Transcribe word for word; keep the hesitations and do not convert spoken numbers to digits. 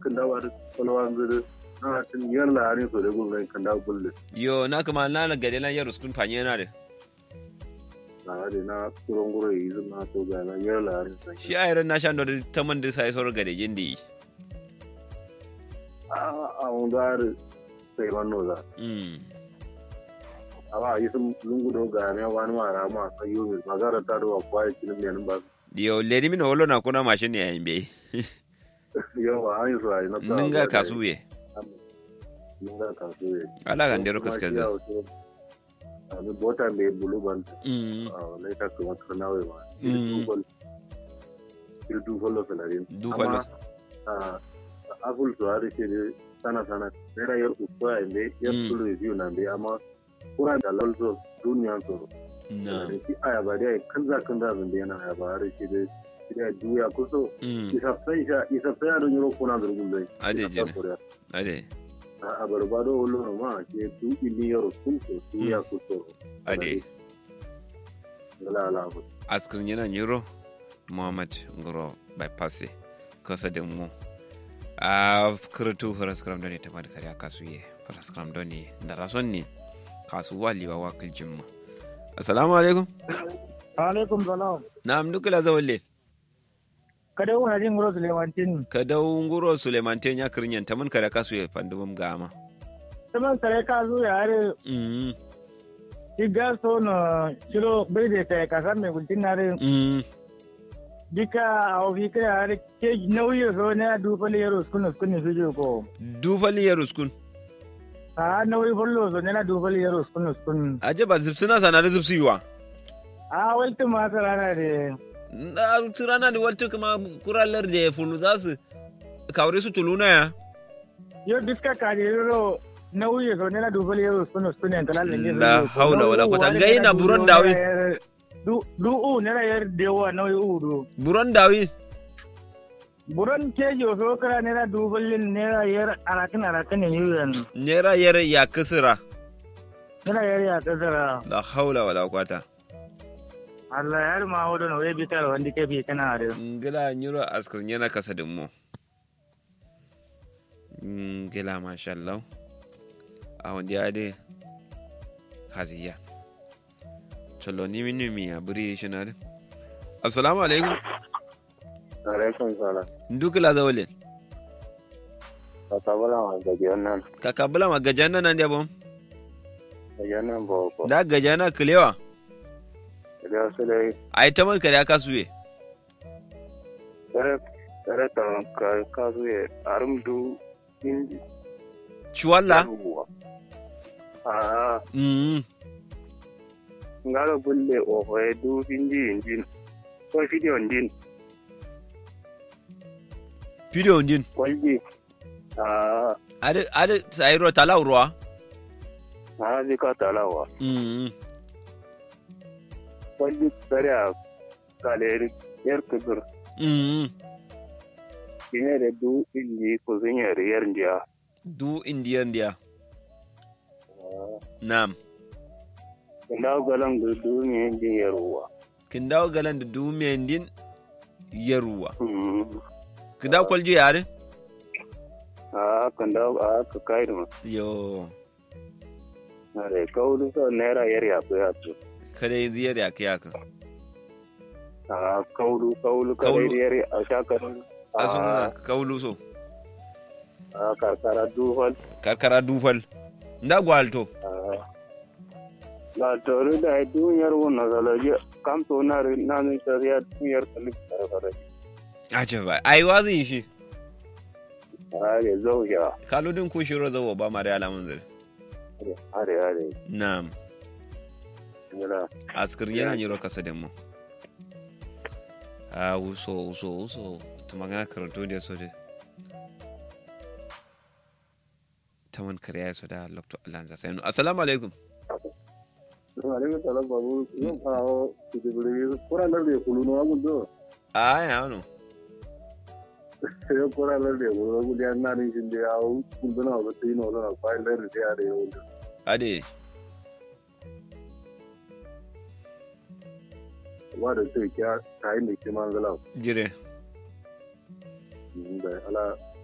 dawa da kwalwan zuru na tun yar laharin so da gulgai kan dawo bulle yo na kuma na na gade na yaro skun fanye na da na da na kuron gure yi zuma to ga na yar laharin sai shi ayran na shan da taman da sai sor gade jindi a a ungar sai wannan za mm awa yi sun lungu do ga ne wani mara ma sai yo mi magara ta do kwai kin ne nan ba yo ledi min holo na kuna mashin ne yayin be yo wa an so ai na ta ninga kasuye ninga kasuye ala kan dero kaskaza ami bota me bulu ban mm ah lai ta kuma kanawe ma Mm. il du follow salarin Du follow. ah aful so ari ke sana sana era yer uppa inde yer Mm. tulu review na be amma kura da lalzo duniya so na da ki aya ba dai kanza kanza zan da yana aya ba ari ke da ya juya kuso mm isa sai ja isa sai da nyoro kuna da gulle ade jene ade a barbado wolo ma ke du ili yoro kunso su ya kuso ade la la ko askrin yana nyiro muhammad ngoro bypass kasa da mu a kurtu faraskram doni ta bada kariya kasuye faraskram doni da rason ne kasuwa liwa wakil jimma assalamu alaikum alaikum salam na'am dukula zawalle kada wani jin guro sulemantin ka dau nguro suleimanten ya kirnyan ta mun kariya kasuye fandubum gama saman kare ka zo ya are mm diga so na kilo bai da kai ka san me gultin na re mm dika a ofi kai are ke nauyi so na dufa le yaro skun skun su je ko dufali ya ruskun a nauyi bollo so na dufa le yaro skun skun aje ba zipsina sana da zipsiwa a walti ma sarana de na tirana da waltu kuma kuralar da ya fulu za su kawre su tuluna ya yo diska ka je ro nauyi so na dufa le yaro skun skun en kala le la haula wala quwwata ngai na buron dawi du du u ne na yar dewa nauyi u du buron dawi buron kejo so kara ne na dubalin ne na yar arakin arakin ne yuyan nera yar ya kisira ne na yar ya kasara la haula wala quwwata Allah yar ma hodo no webi kala wandi ke bi kana are ngila nyuro askar nyana kasa din mu ngila masha Allah a wanda ade kaziya chalo ni minu mi aburi shinare assalamu alaikum alaikum salam ndukila zawale ka tabala ma ga jannan ka kabula ma gajana nan dia bom ga jannan ba ko da gajana kilewa da su dai ai taman kare aka suye kare kare ta ka ka zuye arum du in chuwalla ah mm ngalo bulle o ho du finji injin ko video injin video ndin kwalji ah ade ade sayro talawrwa na ji ka talawa mm kwalji kare a kale yar kubur mm kine da du inji ko zinyar yar ndiya du india india nam ndaw galan du du ne injin yarwa kin dawo galan da du mendin yaruwa mm kin dawo kwalji yare ah kan daw a ka kai ma yo are kaulu so nera yar ya ko ya to kada yin ziyar ya kiyaka ah kaulu kaulu Kaulu. kare yar a shakar asuna kaulu so ah karkara du hol karkara dufal nda gwalto la toru da duniyar wannan zalaje kam to na na ne shari'a duniyar kalif karkara aje ba ai wazi shi are zauja kaludin ku shiro zawo ba mare alamun zare are are na'am ngala askar yana yiro kasa da mu a uso uso uso to magana karanto da so de taman kariya so da lokto alanza sai assalamu alaikum alaikum salam babu yau kawo kujibiri kura lar da kuluno agun do a ya no yau kura lar da kuluno agun ya na rin shin da yawo kunduna ba sai no na file lar da ya da yau ade wa da sai kya tayin da ke mangala jire da ala